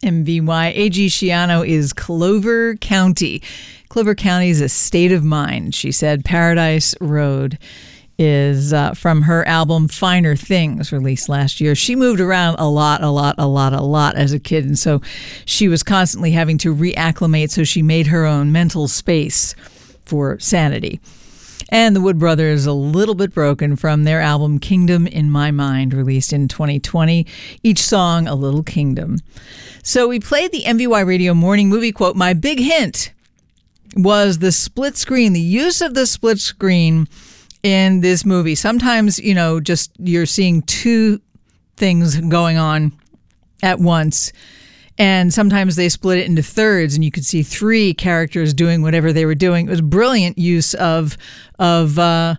MVY. A.G. Schiano is Clover County. Clover County is a state of mind, she said. Paradise Road is from her album Finer Things, released last year. She moved around a lot as a kid, and so she was constantly having to reacclimate, so she made her own mental space for sanity. And the Wood Brothers, A Little Bit Broken, from their album Kingdom in My Mind, released in 2020. Each song, a little kingdom. So we played the MVY Radio Morning Movie Quote. My big hint was the split screen, the use of the split screen in this movie. Sometimes, just you're seeing two things going on at once. And sometimes they split it into thirds, and you could see three characters doing whatever they were doing. It was brilliant use of the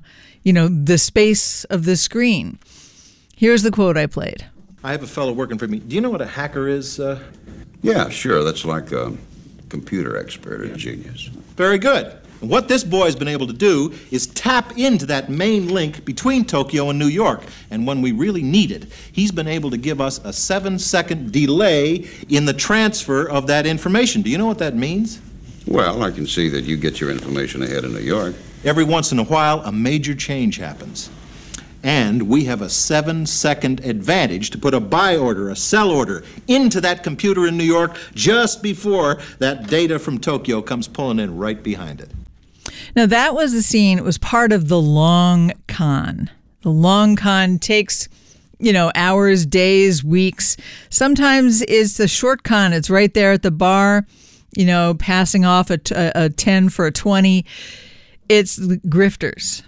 space of the screen. Here's the quote I played. I have a fellow working for me. Do you know what a hacker is? Yeah, sure. That's like a computer expert or genius. Very good. And what this boy's been able to do is tap into that main link between Tokyo and New York. And when we really need it, he's been able to give us a 7-second delay in the transfer of that information. Do you know what that means? Well, I can see that you get your information ahead of New York. Every once in a while, a major change happens. And we have a 7-second advantage to put a buy order, a sell order, into that computer in New York just before that data from Tokyo comes pulling in right behind it. Now, that was the scene. It was part of the long con. The long con takes, hours, days, weeks. Sometimes it's the short con. It's right there at the bar, passing off a 10 for a 20. It's the Grifters.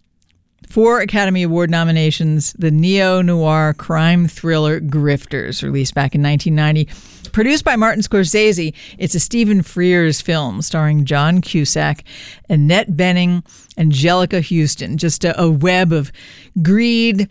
4 Academy Award nominations, the neo-noir crime thriller Grifters, released back in 1990. Produced by Martin Scorsese, it's a Stephen Frears film starring John Cusack, Annette Bening, Angelica Houston. Just a web of greed,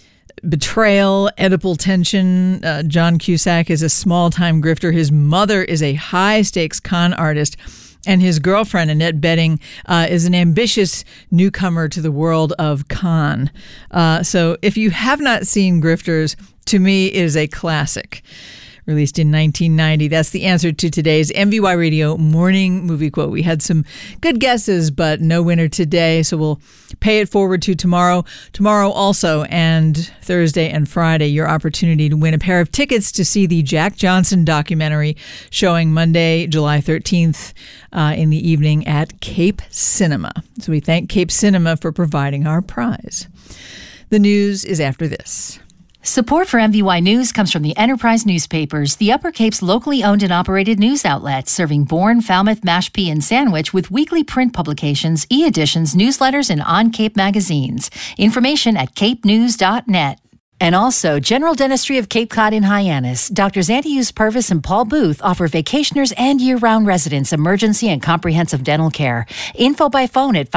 betrayal, Oedipal tension. John Cusack is a small-time grifter. His mother is a high-stakes con artist, and his girlfriend, Annette Bening, is an ambitious newcomer to the world of con. So if you have not seen Grifters, to me, it is a classic. Released in 1990. That's the answer to today's MVY Radio Morning Movie Quote. We had some good guesses, but no winner today, so we'll pay it forward to tomorrow. Tomorrow also, and Thursday and Friday, your opportunity to win a pair of tickets to see the Jack Johnson documentary showing Monday, July 13th in the evening at Cape Cinema. So we thank Cape Cinema for providing our prize. The news is after this. Support for MVY News comes from the Enterprise Newspapers, the Upper Cape's locally owned and operated news outlet, serving Bourne, Falmouth, Mashpee, and Sandwich with weekly print publications, e-editions, newsletters, and on-Cape magazines. Information at capenews.net. And also, General Dentistry of Cape Cod and Hyannis. Doctors Antius Purvis and Paul Booth offer vacationers and year-round residents emergency and comprehensive dental care. Info by phone at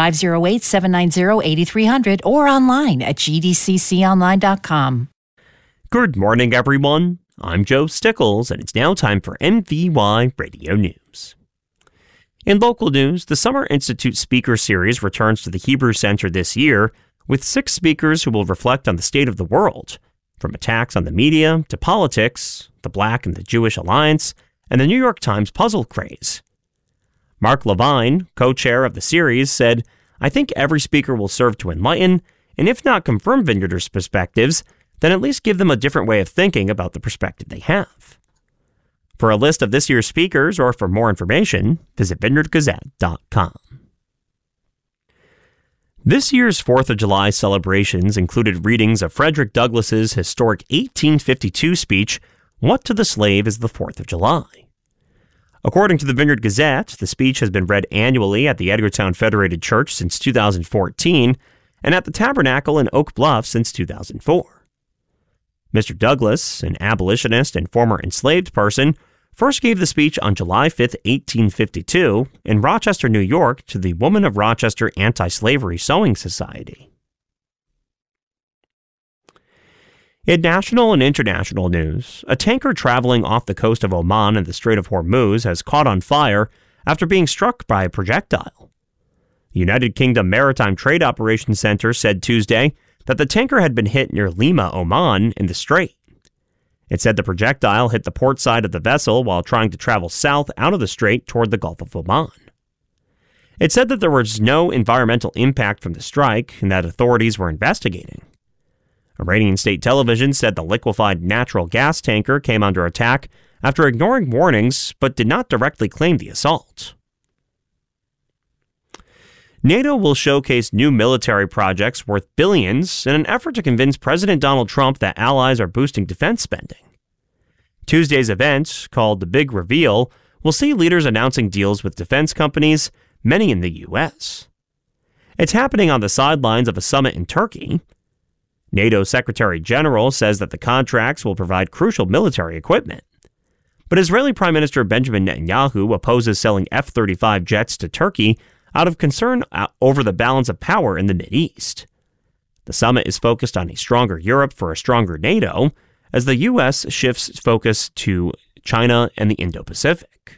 508-790-8300 or online at gdcconline.com. Good morning, everyone. I'm Joe Stickles, and it's now time for MVY Radio News. In local news, the Summer Institute Speaker Series returns to the Hebrew Center this year, with 6 speakers who will reflect on the state of the world, from attacks on the media to politics, the Black and the Jewish Alliance, and the New York Times puzzle craze. Mark Levine, co-chair of the series, said, "I think every speaker will serve to enlighten, and if not confirm Vineyarders' perspectives, then at least give them a different way of thinking about the perspective they have." For a list of this year's speakers or for more information, visit vineyardgazette.com. This year's 4th of July celebrations included readings of Frederick Douglass's historic 1852 speech, "What to the Slave is the 4th of July?" According to the Vineyard Gazette, the speech has been read annually at the Edgartown Federated Church since 2014 and at the Tabernacle in Oak Bluff since 2004. Mr. Douglass, an abolitionist and former enslaved person, first gave the speech on July 5, 1852, in Rochester, New York, to the Woman of Rochester Anti-Slavery Sewing Society. In national and international news, a tanker traveling off the coast of Oman in the Strait of Hormuz has caught on fire after being struck by a projectile. The United Kingdom Maritime Trade Operations Center said Tuesday that the tanker had been hit near Lima, Oman, in the strait. It said the projectile hit the port side of the vessel while trying to travel south out of the strait toward the Gulf of Oman. It said that there was no environmental impact from the strike and that authorities were investigating. Iranian state television said the liquefied natural gas tanker came under attack after ignoring warnings but did not directly claim the assault. NATO will showcase new military projects worth billions in an effort to convince President Donald Trump that allies are boosting defense spending. Tuesday's event, called The Big Reveal, will see leaders announcing deals with defense companies, many in the U.S. It's happening on the sidelines of a summit in Turkey. NATO Secretary General says that the contracts will provide crucial military equipment. But Israeli Prime Minister Benjamin Netanyahu opposes selling F-35 jets to Turkey out of concern over the balance of power in the Mideast. The summit is focused on a stronger Europe for a stronger NATO, as the U.S. shifts its focus to China and the Indo-Pacific.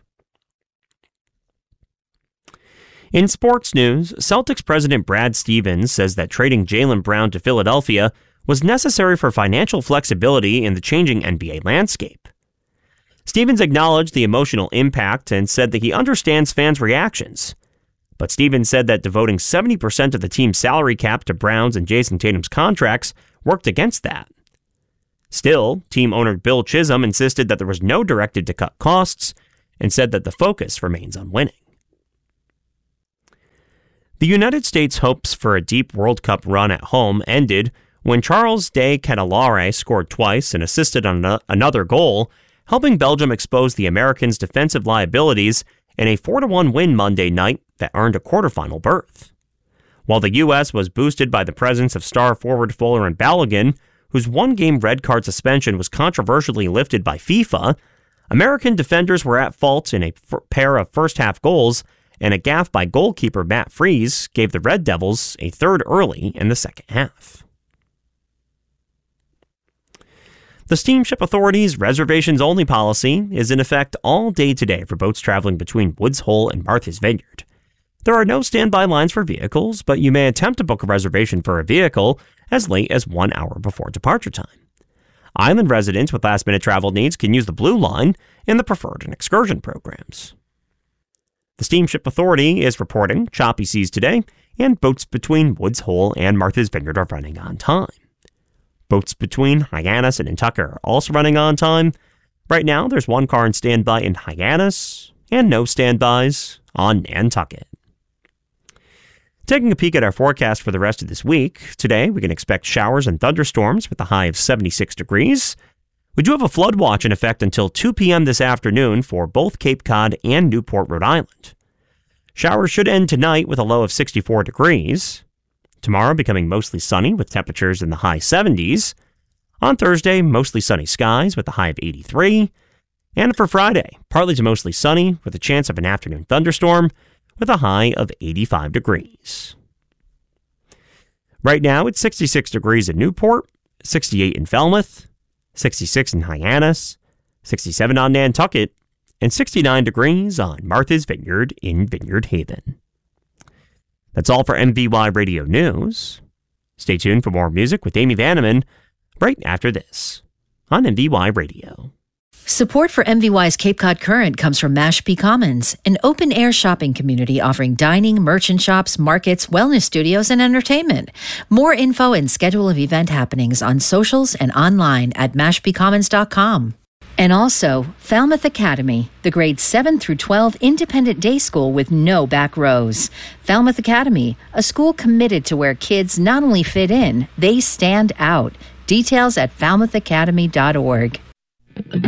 In sports news, Celtics president Brad Stevens says that trading Jaylen Brown to Philadelphia was necessary for financial flexibility in the changing NBA landscape. Stevens acknowledged the emotional impact and said that he understands fans' reactions. But Stevens said that devoting 70% of the team's salary cap to Brown's and Jason Tatum's contracts worked against that. Still, team owner Bill Chisholm insisted that there was no directive to cut costs and said that the focus remains on winning. The United States' hopes for a deep World Cup run at home ended when Charles de Ketelaere scored twice and assisted on another goal, helping Belgium expose the Americans' defensive liabilities in a 4-1 win Monday night that earned a quarterfinal berth. While the U.S. was boosted by the presence of star forward Folarin Balogun, whose one-game red card suspension was controversially lifted by FIFA, American defenders were at fault in a pair of first-half goals, and a gaffe by goalkeeper Matt Freese gave the Red Devils a third early in the second half. The Steamship Authority's reservations-only policy is in effect all day today for boats traveling between Woods Hole and Martha's Vineyard. There are no standby lines for vehicles, but you may attempt to book a reservation for a vehicle as late as 1 hour before departure time. Island residents with last-minute travel needs can use the Blue Line in the Preferred and Excursion programs. The Steamship Authority is reporting choppy seas today, and boats between Woods Hole and Martha's Vineyard are running on time. Boats between Hyannis and Nantucket are also running on time. Right now, there's one car in standby in Hyannis and no standbys on Nantucket. Taking a peek at our forecast for the rest of this week, today we can expect showers and thunderstorms with a high of 76 degrees. We do have a flood watch in effect until 2 p.m. this afternoon for both Cape Cod and Newport, Rhode Island. Showers should end tonight with a low of 64 degrees. Tomorrow becoming mostly sunny with temperatures in the high 70s. On Thursday, mostly sunny skies with a high of 83. And for Friday, partly to mostly sunny with a chance of an afternoon thunderstorm with a high of 85 degrees. Right now, it's 66 degrees in Newport, 68 in Falmouth, 66 in Hyannis, 67 on Nantucket, and 69 degrees on Martha's Vineyard in Vineyard Haven. That's all for MVY Radio News. Stay tuned for more music with Amy Vanneman right after this on MVY Radio. Support for MVY's Cape Cod Current comes from Mashpee Commons, an open-air shopping community offering dining, merchant shops, markets, wellness studios, and entertainment. More info and schedule of event happenings on socials and online at mashpeecommons.com. And also, Falmouth Academy, the grades 7 through 12 independent day school with no back rows. Falmouth Academy, a school committed to where kids not only fit in, they stand out. Details at falmouthacademy.org.